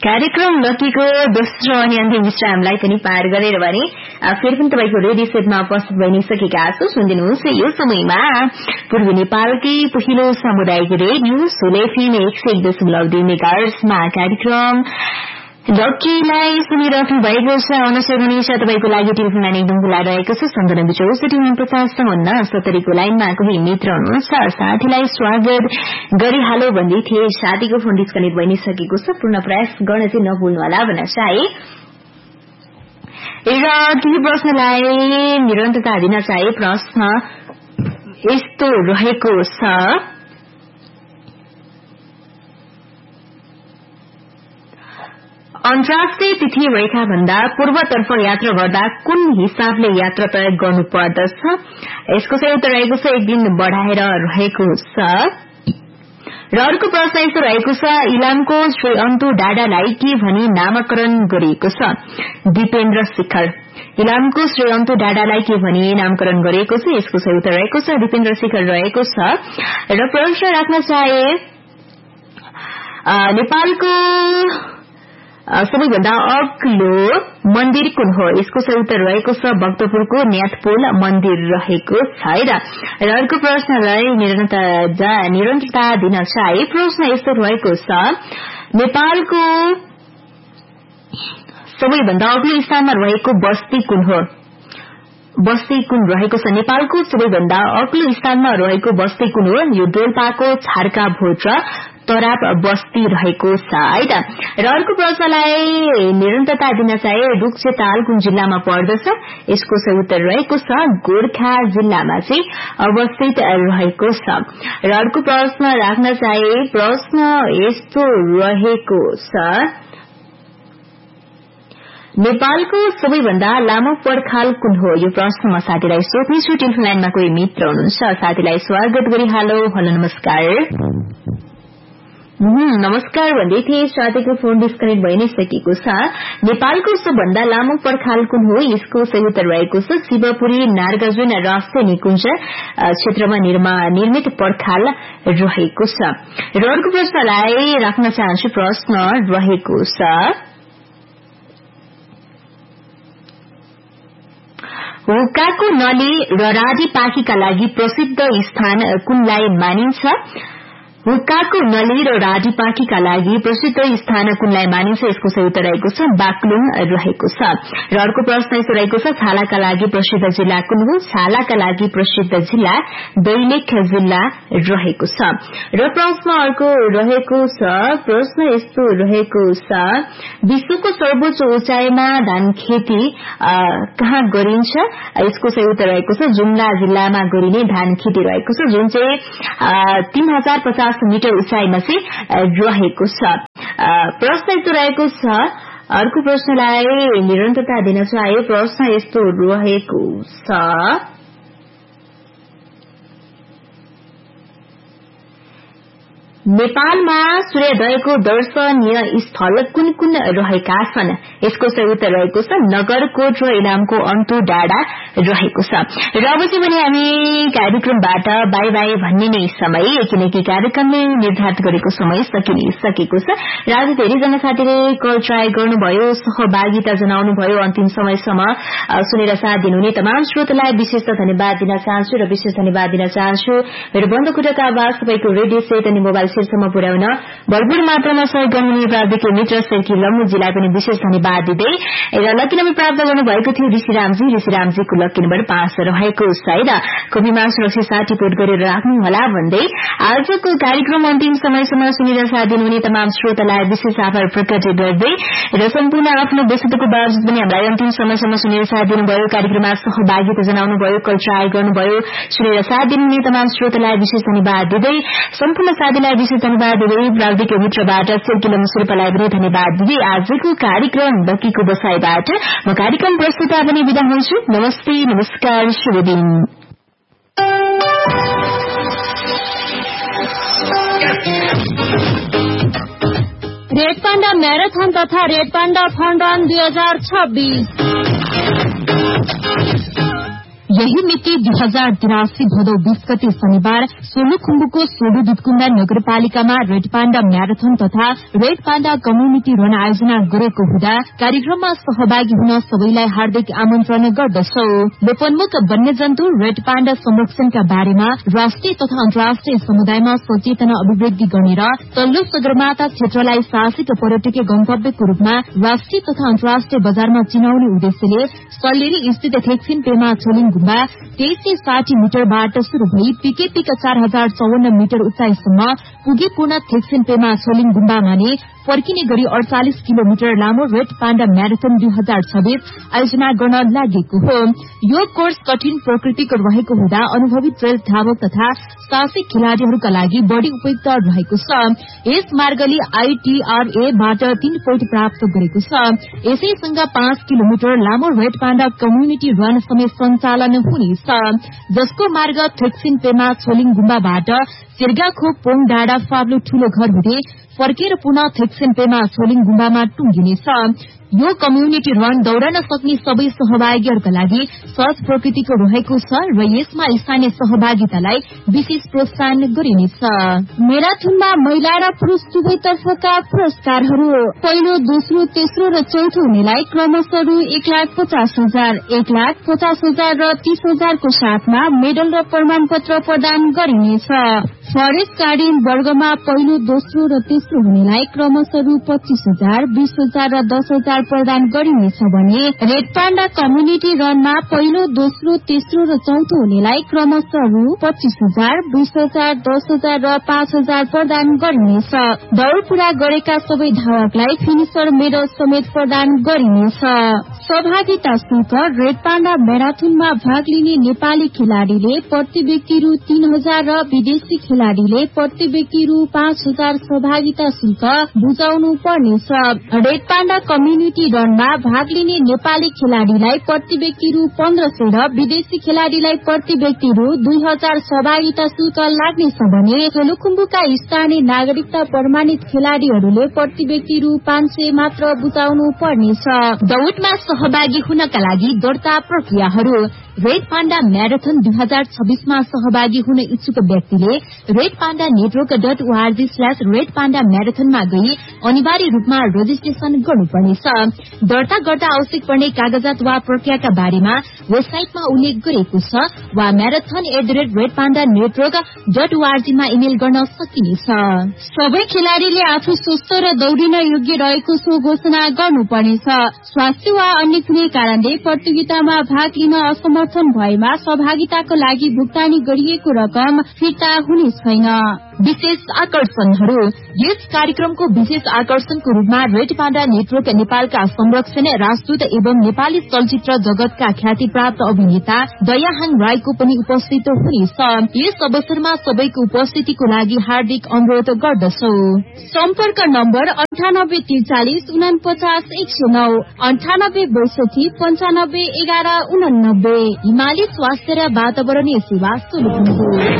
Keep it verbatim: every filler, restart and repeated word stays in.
कार्यक्रम लकीको दोस्रो अनि अन्तिम विश्रामलाई पनि पार गरेर भने फेरि पनि तपाईको रेडियो सेटमा उपस्थित भइसकेका छौं। सुनिदिनुहोस् यो समयमा पूर्वी नेपालकै पहिलो सामुदायिक रेडियो सोलेफिन एक सय एक दशमलव दुई मेगाहर्जमा कार्यक्रम लकीलाई सुनिराख्नु भएको छ। आउन सक्नुहुनेछ तपाईको लागि टेलिफोन लाइन एकदम खुला रहेको छ। सन्तानब्बे चौसठी उनपचास चौवन्न सत्तरीको लाइनमा कोही मित्र हुनुहुन्छ, साथीलाई स्वागत गरिहालो भन्दै थिए। साथीको फोन डिस्कनेक्ट भइसकेको छ, पूर्ण प्रयास गर्न चाहिँ नभुल्नु होला भन्न चाहे। र केही प्रश्नलाई निरन्तरता दिन चाहे। प्रश्न यस्तो रहेको छ, अन्तर्राष्ट्रिय तिथि रेखा भन्दा पूर्वतर्फ यात्रा गर्दा कुन हिसाबले यात्रा तय गर्नु पर्दछ? यसको सही उत्तर रहेको छ एक दिन बढ़ाएर रहेको छ। र अर्को प्रश्न यस्तो रहेको छ, इलामको श्री अन्तु डाडालाई के भनी नामकरण गरिएको छ? दिपेन्द्र शिखर। इलामको श्री अन्तु डाडालाई के भनी नामकरण गरिएको छ? यसको सही उत्तर रहेको छ दिपेन्द्र शिखर रहेको छ। र प्रश्न राख्न चाहे, नेपालको सबैभन्दा अग्लो मन्दिर कुन हो? यसको सही उत्तर रहेको छ भक्तपुरको न्याथपोल मन्दिर रहेको छ। र अर्को प्रश्नलाई निरन्तरता निरन्तरता दिन चाहे। प्रश्न यस्तो रहेको छ, नेपालको सबैभन्दा अग्लो स्थानमा रहेको बस्ती कुन हो? बस्ती कुन रहेको छ? नेपालको सबैभन्दा अग्लो स्थानमा रहेको बस्ती कुन हो? यो डोल्पाको छार्का भोट र तराप बस्ती रहेको छ है। र अर्को प्रश्नलाई निरन्तरता दिन चाहे, रुक्षताल कुन जिल्लामा पर्दछ? यसको सही उत्तर रहेको छ गोर्खा जिल्लामा चाहिँ अवस्थित रहेको छ। र अर्को प्रश्न राख्न चाहे। प्रश्न यस्तो रहेको छ, नेपालको सबैभन्दा लामो पर्खाल कुन हो? यो प्रश्न म साथीलाई सोध्नेछु। टेलिफोन लाइनमा कोही मित्र हुनुहुन्छ, साथीलाई स्वागत गरिहालो। हेलो नमस्कार। नमस्कार भन्दै थिए। साथीको फोन डिस्कनेक्ट भइ नै सकेको छ। नेपालको सबभन्दा लामो पर्खाल कुन हो? यसको सही उत्तर रहेको छ शिवपुरी नागार्जुन राष्ट्रिय निकुञ्ज क्षेत्रमा निर्मित पर्खाल रहेको छ। र अर्को प्रश्नलाई राख्न चाहन्छु। प्रश्न रहेको छ, हुक्काको नली र राजीपाखीका लागि प्रसिद्ध स्थान कुनलाई मानिन्छ? हुक्काको नली र राजीपाखीका लागि प्रसिद्ध स्थान कुनलाई मानिन्छ? यसको सही उत्तर रहेको छ बाक्लुङ रहेको छ। र अर्को प्रश्न यस्तो रहेको छ, छालाका लागि प्रसिद्ध जिल्ला कुन हो? छालाका लागि प्रसिद्ध जिल्ला दैलेख जिल्ला रहेको छ। र प्रश्न अर्को रहेको छ, प्रश्न यस्तो रहेको छ, विश्वको सर्वोच्च उचाइमा धान खेती कहाँ गरिन्छ? यसको सही उत्तर रहेको छ जुम्ला जिल्लामा गरिने धान खेती रहेको छ, जुन चाहिँ तीन हजार पचास मिटर उचाइमा चाहिँ रहेको छ। प्रश्न यस्तो रहेको छ, अर्को प्रश्नलाई निरन्तरता दिन चाहे। प्रश्न यस्तो रहेको छ, नेपालमा सूर्योदयको दर्शनीय स्थल कुन कुन रहेका छन्? यसको सही उत्तर रहेको छ नगरकोट र इलामको अन्तु डाँडा रहेको छ। र अब चाहिँ भने हामी कार्यक्रमबाट बाई बाई भन्ने नै समय, किनकि कार्यक्रमले निर्धारित गरेको समय सकिसकेको छ। र आज धेरैजना साथीले कल ट्राई गर्नुभयो, सहभागिता जनाउनुभयो। अन्तिम समयसम्म सुनेर साथ दिनुहुने तमाम श्रोतालाई विशेष धन्यवाद दिन चाहन्छु र विशेष धन्यवाद दिन चाहन्छु मेरो बन्द खुट्टाका आवाज तपाईँको रेडियो सेट अनि मोबाइल सेटसम्म पुर्याउन भरपूर मात्रामा सहयोग गर्नुहुने प्राविधिक मित्र सर्की लम्बुजीलाई पनि विशेष धन्यवाद दिँदै र लकी नम्बर प्राप्त गर्नुभएको थियो ऋषिरामजी। ऋषिरामजीको लकी नम्बर पाँच रहेको छ र कपीमा सुरक्षित साथ टिपोट गरेर राख्नुहोला भन्दै आजको कार्यक्रम अन्तिम समयसम्म सुनेर साथ दिनुहुने तमाम श्रोतालाई विशेष आभार प्रकट गर्दै र सम्पूर्ण आफ्नो व्यस्तताको बावजुद पनि हामीलाई अन्तिम समयसम्म सुनेर साथ दिनुभयो, कार्यक्रममा सहभागिता जनाउनुभयो, कल ट्राई गर्नुभयो, सुनेर साथ दिनुहुने तमाम श्रोतालाई विशेष धन्यवाद दिँदै सम्पूर्ण साथीलाई विशेष धन्यवाद दिँदै प्राविधिक मित्रबाट सिर्किलम शेर्पालाई पनि धन्यवाद दिँदै आजको कार्यक्रम लकीको बसाईबाट म कार्यक्रम प्रस्तुता पनि बिदा हुन्छु। नमस्ते, नमस्कार, शुभ दिन। रेड पाण्डा म्याराथन तथा रेड पाण्डा फन्ड रन दुई हजार छब्बीस यही मिति दुई हजार तिरासी भदौ बीस गते शनिबार सोलुखुम्बुको सोडु दुधकुण्डा नगरपालिकामा रेड पाण्डा म्याराथन तथा रेड पाण्डा कम्युनिटी रन आयोजना गरेको हुँदा कार्यक्रममा सहभागी हुन सबैलाई हार्दिक आमन्त्रण गर्दछौ। लोपन्मुख वन्यजन्तु रेड पाण्डा संरक्षणका बारेमा राष्ट्रिय तथा अन्तर्राष्ट्रिय समुदायमा सचेतना अभिवृद्धि गर्ने र तल्लो सगरमाथा क्षेत्रलाई साहसिक पर्यटकीय गन्तव्यको रूपमा राष्ट्रिय तथा अन्तर्राष्ट्रिय बजारमा चिनाउने उद्देश्यले सल्लेरी स्थित थेक्सिन पेमा छोलिङ गुम्बा तेइस सय साठी मिटरबाट शुरू भई पिकेपिक चार हजार चौवन्न मिटर उचाइसम्म पुगी पूर्ण थेक्सिन पेमा छोलिङ गुम्बामा नै फर्किने गरी अडचालिस किलोमिटर लामो रेड पाण्डा म्याराथन दुई हजार छब्बीस आयोजना गर्न लागेको हो। यो कोर्स कठिन प्रकृतिको रहेको हुँदा अनुभवी ट्रेल धावक तथा साहसिक खेलाड़ीहरूका लागि बढ़ी उपयुक्त रहेको छ। यस मार्गले आईटीआरएबाट तीन पोइन्ट प्राप्त गरेको छ। यसैसँग पाँच किलोमिटर लामो रेड पाण्डा कम्युनिटी रन समेत सञ्चालन हुनेछ, जसको मार्ग थेक्सिन पेमा छोलिङ गुम्बाबाट सिर्गाखोप पोङ डाँडा फाब्लु ठूलो घर हुँदै फर्केर पुनः थेक्सिन पेमा छोलिङ गुम्बामा टुंगिनेछ। यो कम्युनिटी रन दौड़न सक्ने सबै सहभागीहरूका लागि सहज प्रकृतिको रहेको छ र यसमा स्थानीय सहभागितालाई विशेष प्रोत्साहन गरिनेछ। म्याराथनमा महिला र पुरूष दुवैतर्फका पुरस्कारहरू पहिलो, दोस्रो, तेस्रो र चौथो हुनेलाई क्रमशः रु एक लाख पचास हजार, एक लाख पचास हजार र तीस हजारको साथमा मेडल र प्रमाण पत्र प्रदान गरिनेछ। फरेस्ट गार्डियन वर्गमा पहिलो, दोस्रो र तेस्रो हुनेलाई क्रमशः रु पच्चीस हजार, बीस हजार र दस हजार प्रदान गरिनेछ भने रेड पाण्डा कम्युनिटी रनमा पहिलो, दोस्रो, तेस्रो र चौथो हुनेलाई क्रमशः रु पच्चीस हजार, बीस हजार, दस हजार र पाँच हजार प्रदान गरिनेछ। दौड़ पूरा गरेका सबै धावकलाई फिनिशर मेडल समेत प्रदान गरिनेछ। सहभागिता शुल्क रेड पाण्डा म्याराथनमा भाग लिने नेपाली खेलाड़ीले प्रति व्यक्ति रु तीन हजार र विदेशी खेलाड़ीले प्रति व्यक्ति रु पाँच हजार सहभागिता शुल्क बुझाउनु पर्नेछ। रेड पाण्डा कम्युनिटी रनमा भाग लिने नेपाली खेलाड़ीलाई प्रति व्यक्ति रु पन्ध्र सय र विदेशी खेलाड़ीलाई प्रति व्यक्ति रु दुई हजार सहभागिता शुल्क लाग्नेछ भने सोलुखुम्बुका स्थानीय नागरिकता प्रमाणित खेलाड़ीहरूले प्रति व्यक्ति रु पाँच सय मात्र बुझाउनु पर्नेछ। दौड़मा सहभागी हुनका लागि दर्ता प्रक्रियाहरू रेड पाण्डा म्याराथन दुई हजार छब्बीसमा सहभागी हुन इच्छुक व्यक्तिले red panda network dot ORG slash red panda म्याराथनमा गई अनिवार्य रूपमा रजिस्ट्रेशन गर्नुपर्नेछ। दर्ता गर्दा आवश्यक पर्ने कागजात वा प्रक्रियाका बारेमा वेबसाइटमा उल्लेख गरेको छ वा marathon at the rate red panda network dot ओआरजीमा email गर्न सकिनेछ। सबै खेलाड़ीले आफू स्वस्थ र दौडिन योग्य रहेको सो घोषणा गर्नुपर्नेछ। स्वास्थ्य वा अन्य कुनै कारणले प्रतियोगितामा भाग लिन असमर्थन भएमा सहभागिताको लागि भुक्तानी गरिएको रकम फिर्ता हुने छैन। विशेष आकर्षणहरू यस कार्यक्रमको विशेष आकर्षणको रूपमा रेड पाण्डा नेटवर्क नेपालका संरक्षण राजदूत एवं नेपाली चलचित्र जगतका ख्याति प्राप्त अभिनेता दयाहाङ राईको पनि उपस्थित हुनेछ। यस अवसरमा सबैको उपस्थितिको लागि हार्दिक अनुरोध गर्दछौ। सम्पर्क नम्बर अन्ठानब्बे त्रिचालिस उनापचास एक सय नौ, अन्ठानब्बे बैसठी पञ्चानब्बे एघार उनानब्बे। हिमाली स्वास्थ्य र वातावरणीय सेवा सोलुखुम्बु।